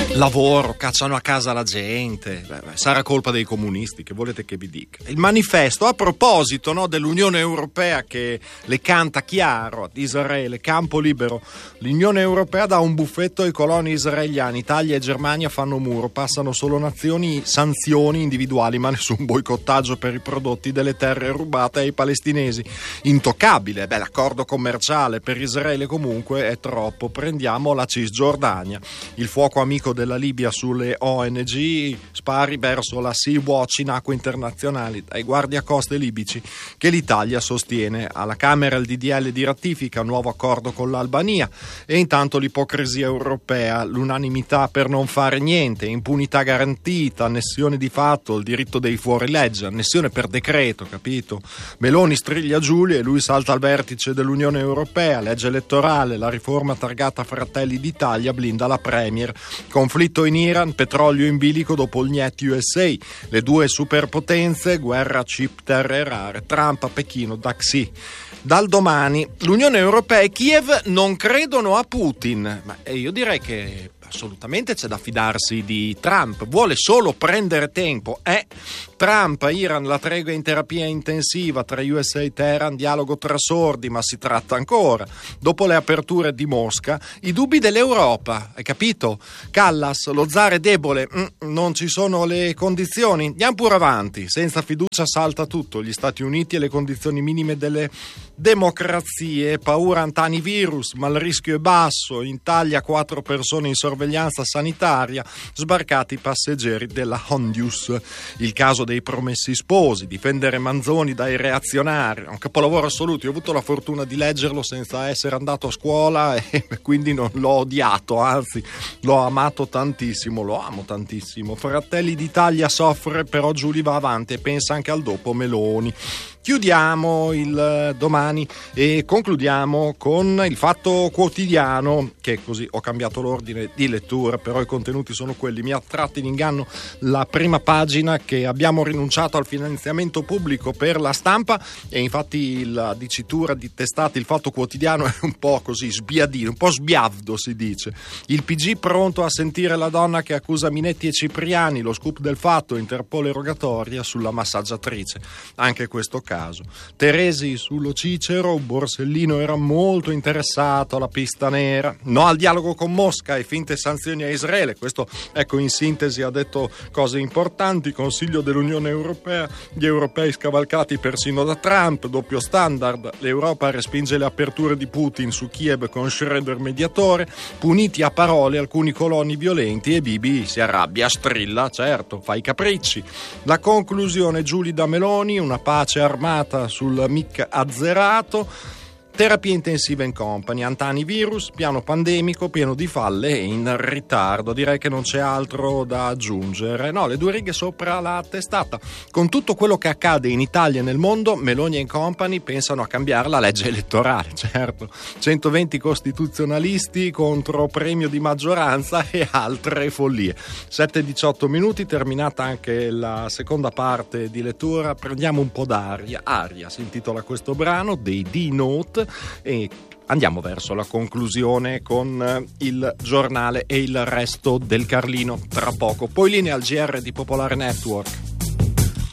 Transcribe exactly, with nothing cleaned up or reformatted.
lavoro, cacciano a casa la gente. Beh, beh, sarà colpa dei comunisti, che volete che vi dica. Il manifesto, a proposito, no, dell'Unione Europea che le canta chiaro ad Israele, campo libero. L'Unione Europea dà un buffetto ai coloni israeliani. Italia e Germania fanno muro, passano solo nazioni, sanzioni individuali, ma nessun boicottaggio per i prodotti delle terre rubate ai palestinesi. Intoccabile. Beh, l'accordo commerciale per Israele comunque è troppo. Prendiamo la Cisgiordania. Il fuoco amico della Libia sulle O N G, spari verso la Sea-Watch in acque internazionali dai guardiacoste libici che l'Italia sostiene. Alla Camera il D D L di ratifica, nuovo accordo con l'Albania, e intanto l'ipocrisia europea, l'unanimità per non fare niente, impunità garantita, annessione di fatto, il diritto dei fuorilegge, annessione per decreto, capito? Meloni striglia Giulia e lui salta al vertice dell'Unione Europea, legge elettorale, la riforma targata Fratelli d'Italia blinda la Premier. Conflitto in Iran, petrolio in bilico dopo il Niet U S A, le due superpotenze, guerra chip terre rare, Trump a Pechino, da Xi. Dal domani l'Unione Europea e Kiev non credono a Putin, ma io direi che assolutamente c'è da fidarsi di Trump, vuole solo prendere tempo. Eh? Trump, Iran, la tregua in terapia intensiva tra U S A e Teheran, dialogo tra sordi, ma si tratta ancora. Dopo le aperture di Mosca, i dubbi dell'Europa, hai capito? Callas, lo zar è debole, mm, non ci sono le condizioni, andiamo pure avanti, senza fiducia salta tutto, gli Stati Uniti e le condizioni minime delle democrazie, paura antivirus, ma il rischio è basso, in Italia quattro persone in sorveglianza sanitaria, sbarcati i passeggeri della Hondius. Il caso dei promessi sposi, difendere Manzoni dai reazionari, un capolavoro assoluto. Io ho avuto la fortuna di leggerlo senza essere andato a scuola e quindi non l'ho odiato, anzi l'ho amato tantissimo, lo amo tantissimo. Fratelli d'Italia soffre, però Giuli va avanti e pensa anche al dopo Meloni. Chiudiamo il domani e concludiamo con il Fatto Quotidiano, che così ho cambiato l'ordine di lettura, però i contenuti sono quelli. Mi ha tratto in inganno la prima pagina, che abbiamo rinunciato al finanziamento pubblico per la stampa, e infatti la dicitura di testate Il Fatto Quotidiano è un po' così sbiadino, un po' sbiavdo si dice. Il P G pronto a sentire la donna che accusa Minetti e Cipriani, lo scoop del Fatto, Interpol rogatoria sulla massaggiatrice. Anche questo caso. Teresi sullo Cicero, Borsellino era molto interessato alla pista nera, no al dialogo con Mosca e finte sanzioni a Israele. Questo, ecco, in sintesi ha detto cose importanti. Consiglio dell'Unione Europea, gli europei scavalcati persino da Trump, doppio standard, l'Europa respinge le aperture di Putin su Kiev con Schroeder mediatore, puniti a parole alcuni coloni violenti e Bibi si arrabbia, strilla, certo, fa i capricci. La conclusione, Giuli da Meloni, una pace armata sul M I C azzerato, terapia intensiva in company, antivirus, piano pandemico pieno di falle e in ritardo. Direi che non c'è altro da aggiungere. No, le due righe sopra la testata. Con tutto quello che accade in Italia e nel mondo, Meloni e company pensano a cambiare la legge elettorale, certo. centoventi costituzionalisti contro premio di maggioranza e altre follie. sette e diciotto minuti, terminata anche la seconda parte di lettura. Prendiamo un po' d'aria. Aria si intitola questo brano dei D-Note. E andiamo verso la conclusione con il giornale e il resto del Carlino tra poco. Poi linea al G R di Popolare Network.